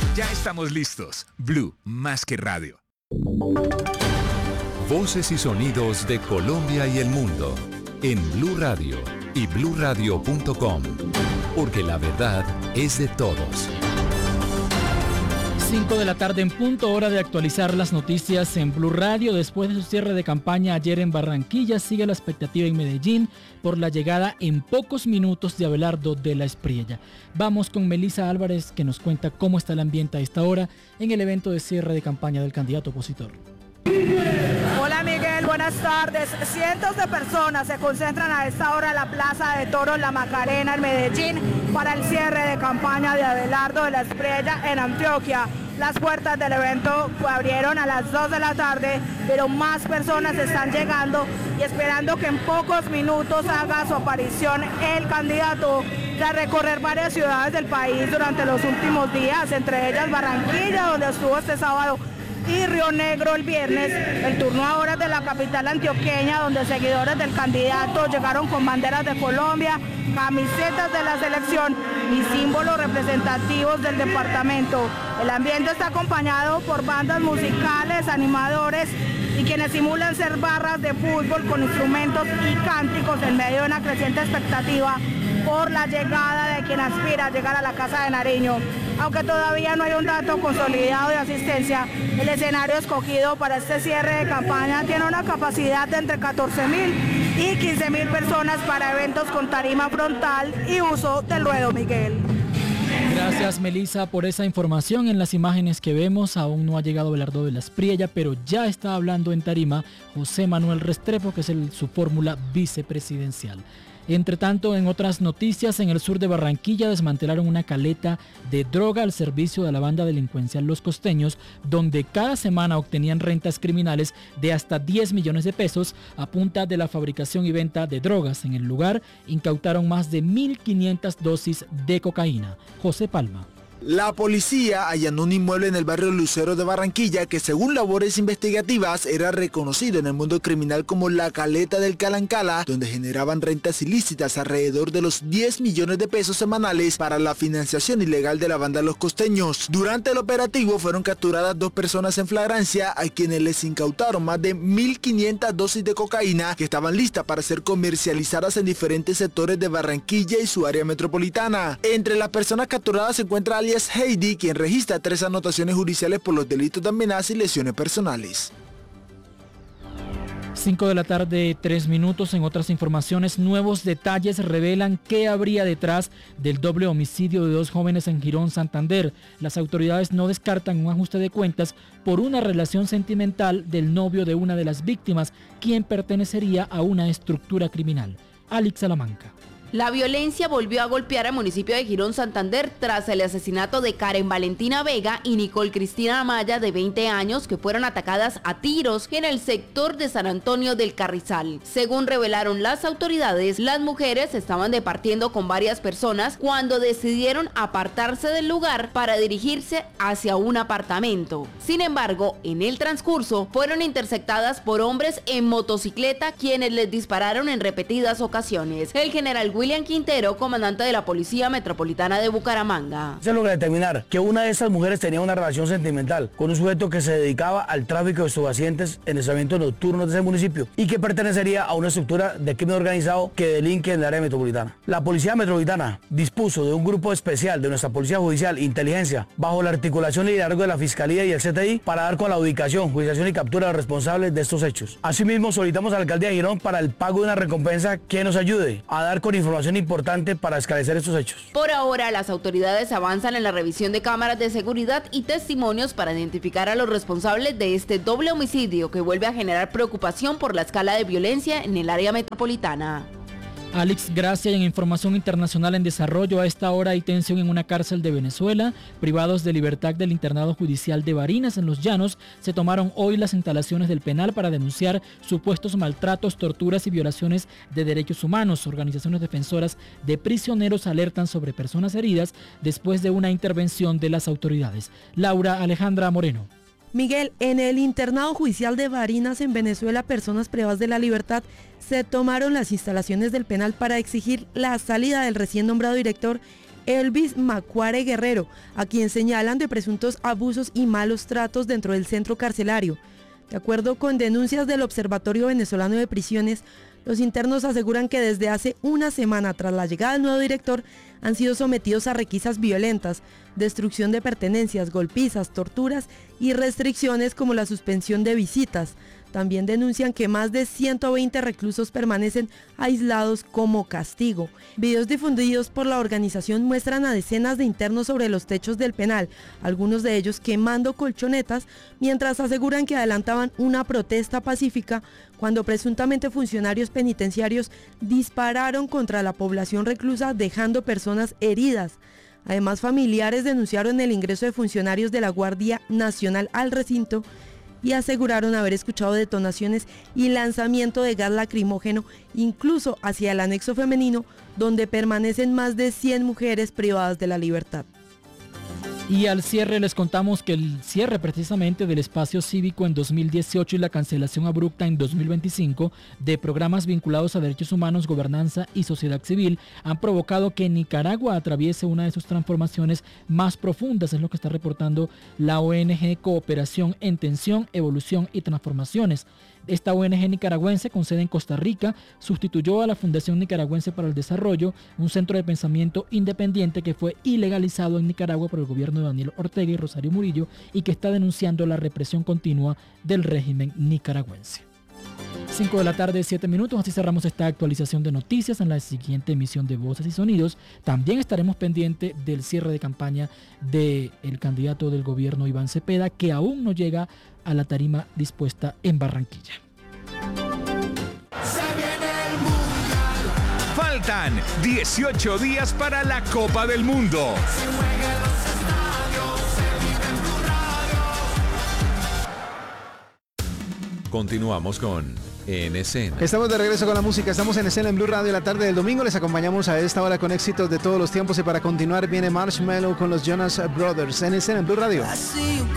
Ya estamos listos. Blue, más que radio. Voces y sonidos de Colombia y el mundo en Blue Radio y bluradio.com, porque la verdad es de todos. 5 de la tarde en punto, hora de actualizar las noticias en Blue Radio. Después de su cierre de campaña ayer en Barranquilla, sigue la expectativa en Medellín por la llegada en pocos minutos de Abelardo de la Espriella. Vamos con Melissa Álvarez, que nos cuenta cómo está el ambiente a esta hora en el evento de cierre de campaña del candidato opositor. Hola Miguel, buenas tardes. Cientos de personas se concentran a esta hora en la Plaza de Toros La Macarena en Medellín para el cierre de campaña de Abelardo de la Espriella en Antioquia. Las puertas del evento abrieron a las 2 de la tarde, pero más personas están llegando y esperando que en pocos minutos haga su aparición el candidato. Tras recorrer varias ciudades del país durante los últimos días, entre ellas Barranquilla, donde estuvo este sábado, y Río Negro el viernes, el turno ahora es de la capital antioqueña, donde seguidores del candidato llegaron con banderas de Colombia, camisetas de la selección y símbolos representativos del departamento. El ambiente está acompañado por bandas musicales, animadores y quienes simulan ser barras de fútbol con instrumentos y cánticos en medio de una creciente expectativa por la llegada de quien aspira a llegar a la Casa de Nariño. Aunque todavía no hay un dato consolidado de asistencia, el escenario escogido para este cierre de campaña tiene una capacidad de entre 14.000 y 15.000 personas para eventos con tarima frontal y uso del ruedo, Miguel. Gracias Melissa por esa información. En las imágenes que vemos aún no ha llegado Abelardo de la Espriella, pero ya está hablando en tarima José Manuel Restrepo, que es su fórmula vicepresidencial. Entre tanto, en otras noticias, en el sur de Barranquilla desmantelaron una caleta de droga al servicio de la banda delincuencial Los Costeños, donde cada semana obtenían rentas criminales de hasta 10 millones de pesos a punta de la fabricación y venta de drogas. En el lugar incautaron más de 1.500 dosis de cocaína. José Palma. La policía allanó un inmueble en el barrio Lucero de Barranquilla que, según labores investigativas, era reconocido en el mundo criminal como la Caleta del Calancala, donde generaban rentas ilícitas alrededor de los 10 millones de pesos semanales para la financiación ilegal de la banda Los Costeños. Durante el operativo fueron capturadas 2 personas en flagrancia, a quienes les incautaron más de 1.500 dosis de cocaína que estaban listas para ser comercializadas en diferentes sectores de Barranquilla y su área metropolitana. Entre las personas capturadas se encuentra alias Heidi, quien registra 3 anotaciones judiciales por los delitos de amenaza y lesiones personales. 5 de la tarde, 3 minutos. En otras informaciones, nuevos detalles revelan qué habría detrás del doble homicidio de 2 jóvenes en Girón, Santander. Las autoridades no descartan un ajuste de cuentas por una relación sentimental del novio de una de las víctimas, quien pertenecería a una estructura criminal. Alex Salamanca. La violencia volvió a golpear al municipio de Girón, Santander, tras el asesinato de Karen Valentina Vega y Nicole Cristina Amaya, de 20 años, que fueron atacadas a tiros en el sector de San Antonio del Carrizal. Según revelaron las autoridades, las mujeres estaban departiendo con varias personas cuando decidieron apartarse del lugar para dirigirse hacia un apartamento. Sin embargo, en el transcurso, fueron interceptadas por hombres en motocicleta, quienes les dispararon en repetidas ocasiones. El general William Quintero, comandante de la Policía Metropolitana de Bucaramanga. Se logra determinar que una de estas mujeres tenía una relación sentimental con un sujeto que se dedicaba al tráfico de estupefacientes en establecimientos nocturnos de ese municipio y que pertenecería a una estructura de crimen organizado que delinque en el área metropolitana. La Policía Metropolitana dispuso de un grupo especial de nuestra Policía Judicial e Inteligencia bajo la articulación y liderazgo de la Fiscalía y el CTI para dar con la ubicación, juiciación y captura de los responsables de estos hechos. Asimismo, solicitamos a la Alcaldía de Girón para el pago de una recompensa que nos ayude a dar con información importante para esclarecer estos hechos. Por ahora, las autoridades avanzan en la revisión de cámaras de seguridad y testimonios para identificar a los responsables de este doble homicidio que vuelve a generar preocupación por la escala de violencia en el área metropolitana. Alex, gracias. En información internacional en desarrollo, a esta hora hay tensión en una cárcel de Venezuela. Privados de libertad del internado judicial de Barinas, en Los Llanos, se tomaron hoy las instalaciones del penal para denunciar supuestos maltratos, torturas y violaciones de derechos humanos. Organizaciones defensoras de prisioneros alertan sobre personas heridas después de una intervención de las autoridades. Laura Alejandra Moreno. Miguel, en el internado judicial de Barinas, en Venezuela, personas privadas de la libertad se tomaron las instalaciones del penal para exigir la salida del recién nombrado director Elvis Macuare Guerrero, a quien señalan de presuntos abusos y malos tratos dentro del centro carcelario. De acuerdo con denuncias del Observatorio Venezolano de Prisiones, los internos aseguran que desde hace una semana tras la llegada del nuevo director han sido sometidos a requisas violentas, destrucción de pertenencias, golpizas, torturas y restricciones como la suspensión de visitas. También denuncian que más de 120 reclusos permanecen aislados como castigo. Videos difundidos por la organización muestran a decenas de internos sobre los techos del penal, algunos de ellos quemando colchonetas, mientras aseguran que adelantaban una protesta pacífica cuando presuntamente funcionarios penitenciarios dispararon contra la población reclusa, dejando personas heridas. Además, familiares denunciaron el ingreso de funcionarios de la Guardia Nacional al recinto y aseguraron haber escuchado detonaciones y lanzamiento de gas lacrimógeno, incluso hacia el anexo femenino, donde permanecen más de 100 mujeres privadas de la libertad. Y al cierre les contamos que el cierre precisamente del espacio cívico en 2018 y la cancelación abrupta en 2025 de programas vinculados a derechos humanos, gobernanza y sociedad civil han provocado que Nicaragua atraviese una de sus transformaciones más profundas, es lo que está reportando la ONG Cooperación en Tensión, Evolución y Transformaciones. Esta ONG nicaragüense con sede en Costa Rica sustituyó a la Fundación Nicaragüense para el Desarrollo, un centro de pensamiento independiente que fue ilegalizado en Nicaragua por el gobierno de Daniel Ortega y Rosario Murillo y que está denunciando la represión continua del régimen nicaragüense. 5 de la tarde, 7 minutos, así cerramos esta actualización de noticias. En la siguiente emisión de Voces y Sonidos también estaremos pendientes del cierre de campaña del candidato del gobierno Iván Cepeda, que aún no llega a la tarima dispuesta en Barranquilla. Faltan 18 días para la Copa del Mundo. Continuamos con En Escena. Estamos de regreso con la música, estamos en Escena en Blue Radio la tarde del domingo. Les acompañamos a esta hora con éxitos de todos los tiempos y para continuar viene Marshmello con los Jonas Brothers en Escena en Blue Radio.